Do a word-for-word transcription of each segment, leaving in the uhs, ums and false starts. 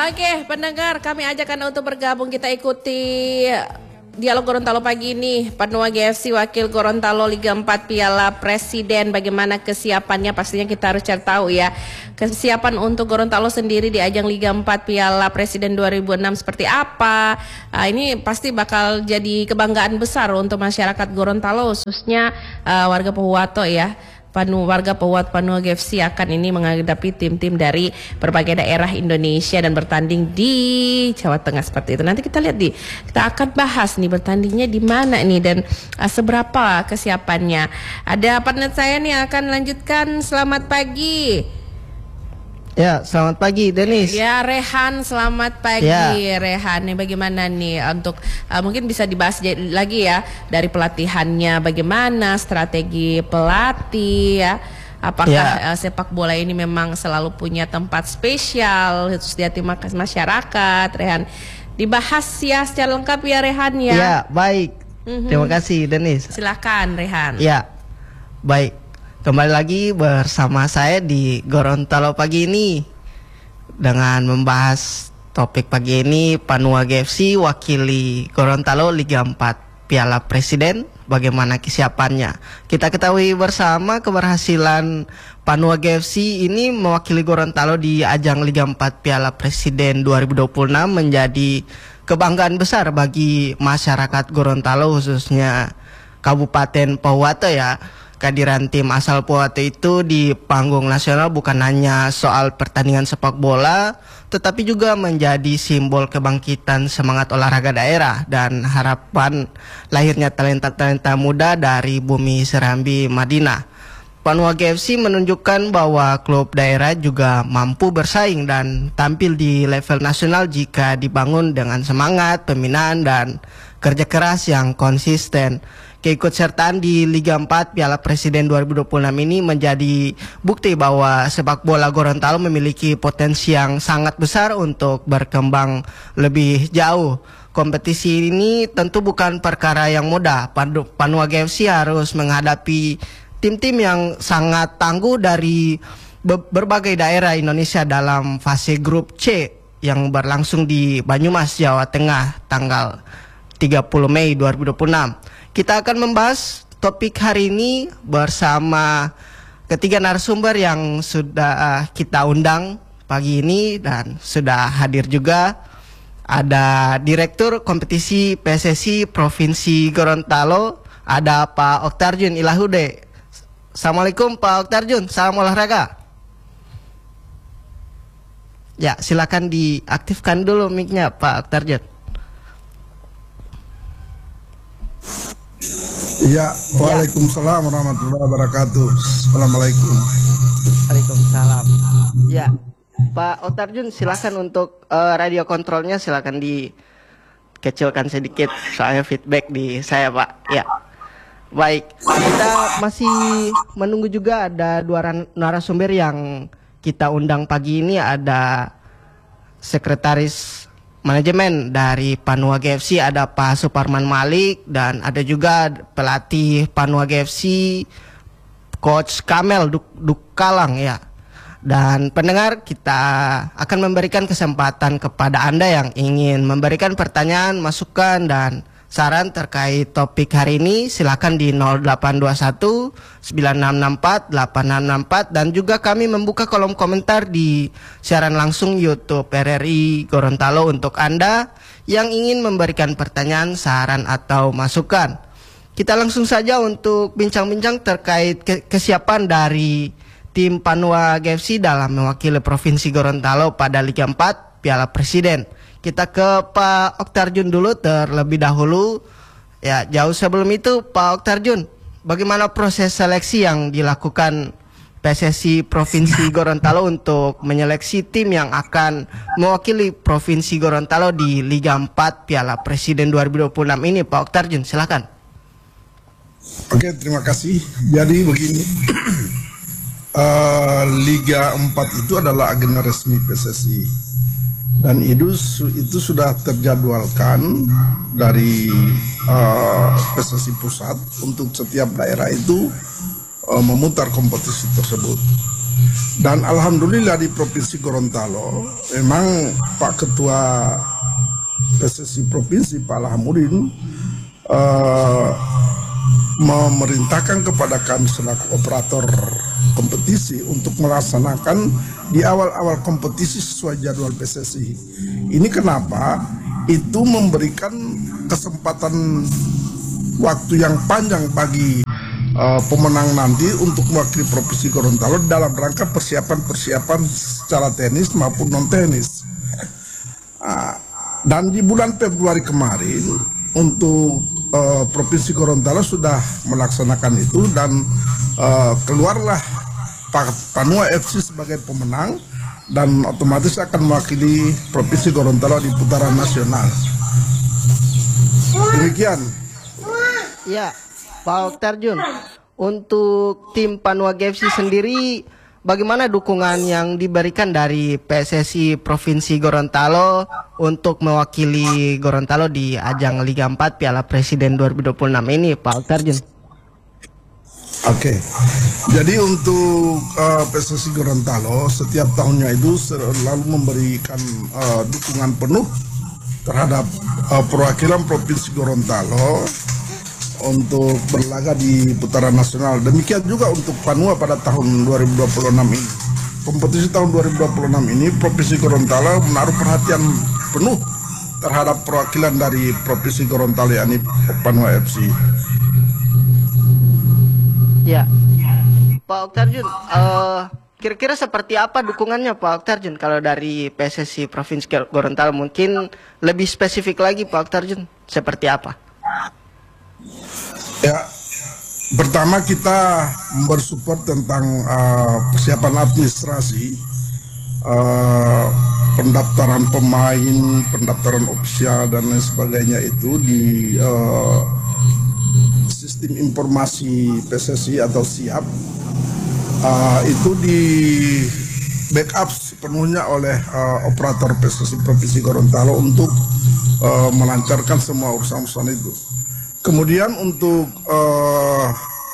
Oke, pendengar, kami ajak Anda untuk bergabung. Kita ikuti Dialog Gorontalo pagi ini. Panua G F C Wakil Gorontalo Liga empat Piala Presiden. Bagaimana kesiapannya? Pastinya kita harus cari tahu ya. Kesiapan untuk Gorontalo sendiri di ajang Liga empat Piala Presiden dua ribu enam seperti apa? Nah, ini pasti bakal jadi kebanggaan besar untuk masyarakat Gorontalo, khususnya uh, warga Pohuwato ya. Panu, warga Pohuwato Panua G F C akan ini menghadapi tim-tim dari berbagai daerah Indonesia dan bertanding di Jawa Tengah seperti itu. Nanti kita lihat di, kita akan bahas nih bertandingnya di mana nih dan uh, seberapa kesiapannya. Ada partner saya nih yang akan melanjutkan. Selamat pagi. Ya, selamat pagi Denis. Ya, Rehan, selamat pagi ya. Rehan. Nih bagaimana nih untuk uh, mungkin bisa dibahas lagi ya dari pelatihannya, bagaimana strategi pelatih ya. Apakah ya. uh, sepak bola ini memang selalu punya tempat spesial khusus di hati masyarakat, Rehan. Dibahas ya secara lengkap ya Rehan ya. Ya, baik. Mm-hmm. Terima kasih Denis. Silakan Rehan. Ya, baik. Kembali lagi bersama saya di Gorontalo pagi ini dengan membahas topik pagi ini Panua G F C wakili Gorontalo Liga empat Piala Presiden, bagaimana kesiapannya. Kita ketahui bersama keberhasilan Panua G F C ini mewakili Gorontalo di ajang Liga empat Piala Presiden dua ribu dua puluh enam menjadi kebanggaan besar bagi masyarakat Gorontalo, khususnya Kabupaten Pohuwato ya. Kehadiran tim asal Pohuwato itu di panggung nasional bukan hanya soal pertandingan sepak bola, tetapi juga menjadi simbol kebangkitan semangat olahraga daerah dan harapan lahirnya talenta-talenta muda dari bumi Serambi Madinah. Panua G F C menunjukkan bahwa klub daerah juga mampu bersaing dan tampil di level nasional jika dibangun dengan semangat, pembinaan, dan kerja keras yang konsisten. Keikutsertaan di Liga empat Piala Presiden dua ribu dua puluh enam ini menjadi bukti bahwa sepak bola Gorontalo memiliki potensi yang sangat besar untuk berkembang lebih jauh. Kompetisi ini tentu bukan perkara yang mudah. Panua G F C harus menghadapi tim-tim yang sangat tangguh dari berbagai daerah Indonesia dalam fase grup C yang berlangsung di Banyumas, Jawa Tengah tanggal tiga puluh Mei dua ribu dua puluh enam. Kita akan membahas topik hari ini bersama ketiga narasumber yang sudah kita undang pagi ini dan sudah hadir juga. Ada Direktur Kompetisi P S S I Provinsi Gorontalo, ada Pak Oktarjun Ilahude. Assalamualaikum Pak Oktarjun, salam olahraga. Ya, silakan diaktifkan dulu mic-nya Pak Oktarjun. Ya, waalaikumsalam warahmatullahi wabarakatuh. Assalamualaikum. Waalaikumsalam. Ya, Pak Oktarjun, silakan untuk uh, radio kontrolnya silakan dikecilkan sedikit soalnya feedback di saya Pak. Ya, baik. Kita masih menunggu juga ada dua narasumber yang kita undang pagi ini. Ada Sekretaris Manajemen dari Panua G F C, ada Pak Suparman Malik, dan ada juga pelatih Panua G F C Coach Kamel Duk Dukalang ya. Dan pendengar, kita akan memberikan kesempatan kepada Anda yang ingin memberikan pertanyaan, masukan, dan saran terkait topik hari ini. Silakan di nol delapan dua satu sembilan enam enam empat delapan enam enam empat, dan juga kami membuka kolom komentar di siaran langsung YouTube R R I Gorontalo untuk Anda yang ingin memberikan pertanyaan, saran, atau masukan. Kita langsung saja untuk bincang-bincang terkait ke kesiapan dari tim Panua G F C dalam mewakili Provinsi Gorontalo pada Liga empat Piala Presiden. Kita ke Pak Oktarjun dulu terlebih dahulu. Ya, jauh sebelum itu Pak Oktarjun, bagaimana proses seleksi yang dilakukan P S S I Provinsi Gorontalo untuk menyeleksi tim yang akan mewakili Provinsi Gorontalo di Liga empat Piala Presiden dua ribu dua puluh enam ini, Pak Oktarjun, silakan. Oke, terima kasih. Jadi begini, uh, Liga empat itu adalah agenda resmi P S S I. Dan itu itu sudah terjadwalkan dari uh, P S S I pusat untuk setiap daerah itu uh, memutar kompetisi tersebut. Dan alhamdulillah di Provinsi Gorontalo memang Pak Ketua P S S I Provinsi Pak Lahamudin uh, memerintahkan kepada kami selaku operator kompetisi untuk melaksanakan di awal-awal kompetisi sesuai jadwal P S S I. Ini kenapa? Itu memberikan kesempatan waktu yang panjang bagi uh, pemenang nanti untuk mewakili Provinsi Gorontalo dalam rangka persiapan-persiapan secara teknis maupun non-teknis. Uh, dan di bulan Februari kemarin untuk uh, Provinsi Gorontalo sudah melaksanakan itu dan uh, keluarlah Panua F C sebagai pemenang dan otomatis akan mewakili Provinsi Gorontalo di putaran nasional. Demikian. Ya, Pak Oktarjun, untuk tim Panua G F C sendiri, bagaimana dukungan yang diberikan dari P S S I Provinsi Gorontalo untuk mewakili Gorontalo di ajang Liga empat Piala Presiden dua ribu dua puluh enam ini, Pak Oktarjun? Oke, jadi untuk uh, P S S I Gorontalo setiap tahunnya itu selalu memberikan uh, dukungan penuh terhadap uh, perwakilan Provinsi Gorontalo untuk berlaga di putaran nasional. Demikian juga untuk Panua pada tahun dua ribu dua puluh enam ini. Kompetisi tahun dua ribu dua puluh enam ini Provinsi Gorontalo menaruh perhatian penuh terhadap perwakilan dari Provinsi Gorontalo, yakni Panua F C. Ya, Pak Oktarjun, uh, kira-kira seperti apa dukungannya Pak Oktarjun kalau dari P S S I Provinsi Gorontalo? Mungkin lebih spesifik lagi Pak Oktarjun, seperti apa? Ya, pertama kita bersupport tentang uh, persiapan administrasi, uh, pendaftaran pemain, pendaftaran ofisial dan lain sebagainya itu di uh, sistem informasi P S S I atau SIAP. Uh, itu di backup sepenuhnya oleh uh, operator P S S I Provinsi Gorontalo untuk uh, melancarkan semua urusan-urusan itu. Kemudian untuk uh,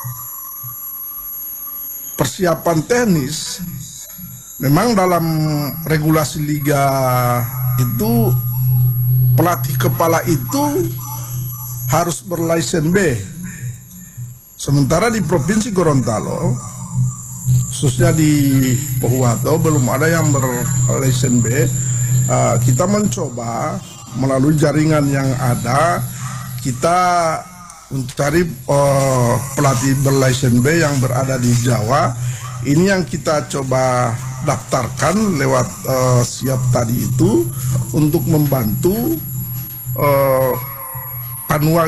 persiapan teknis, memang dalam regulasi liga itu pelatih kepala itu harus berlisensi B. Sementara di Provinsi Gorontalo, khususnya di Pohuwato, belum ada yang berlisensi B. Uh, kita mencoba melalui jaringan yang ada, kita mencari uh, pelatih berlisensi B yang berada di Jawa. Ini yang kita coba daftarkan lewat uh, SIAP tadi itu untuk membantu uh, Panua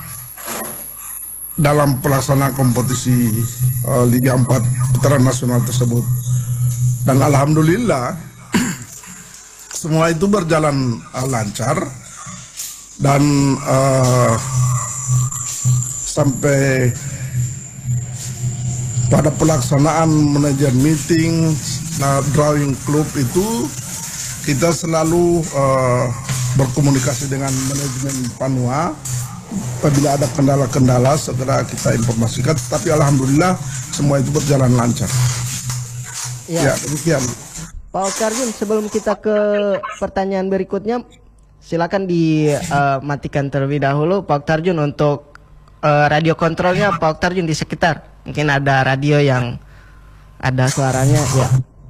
dalam pelaksanaan kompetisi uh, Liga empat putaran nasional tersebut. Dan alhamdulillah semua itu berjalan uh, lancar. Dan uh, sampai pada pelaksanaan manajer meeting, nah, drawing klub itu kita selalu uh, berkomunikasi dengan manajemen Panua. Apabila ada kendala-kendala segera kita informasikan. Tapi alhamdulillah semua itu berjalan lancar. Ya, ya demikian. Pak Oktarjun, sebelum kita ke pertanyaan berikutnya, silakan dimatikan uh, terlebih dahulu Pak Oktarjun untuk uh, radio kontrolnya Pak Oktarjun di sekitar. Mungkin ada radio yang ada suaranya ya.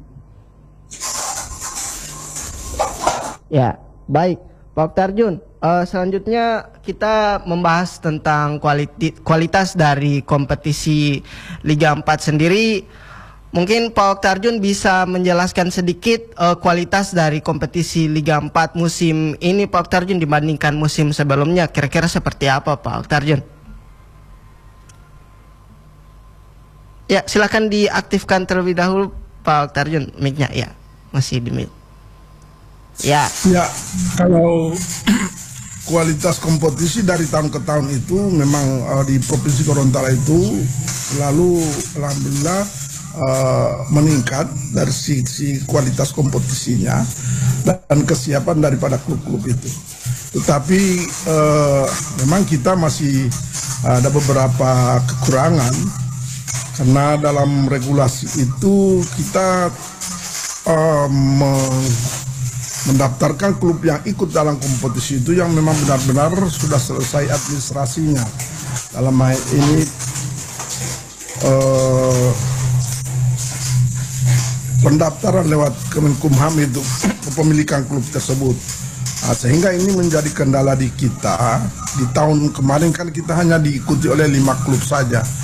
Ya, baik Pak Oktarjun. Uh, selanjutnya kita membahas tentang kualiti, kualitas dari kompetisi Liga empat sendiri. Mungkin Pak Oktarjun bisa menjelaskan sedikit uh, kualitas dari kompetisi Liga empat musim ini Pak Oktarjun dibandingkan musim sebelumnya. Kira-kira seperti apa Pak Oktarjun? Ya, silakan diaktifkan terlebih dahulu Pak Oktarjun mic-nya. Ya, masih di mute. Ya. Ya, kalau kualitas kompetisi dari tahun ke tahun itu memang uh, di Provinsi Gorontalo itu selalu alhamdulillah uh, meningkat dari sisi kualitas kompetisinya dan kesiapan daripada klub-klub itu. Tetapi uh, memang kita masih ada beberapa kekurangan Karena dalam regulasi itu kita uh, me- mendaftarkan klub yang ikut dalam kompetisi itu yang memang benar-benar sudah selesai administrasinya. Dalam hal ini uh, pendaftaran lewat Kemenkumham itu kepemilikan klub tersebut. Nah, sehingga ini menjadi kendala di kita. Di tahun kemarin kan kita hanya diikuti oleh lima klub saja.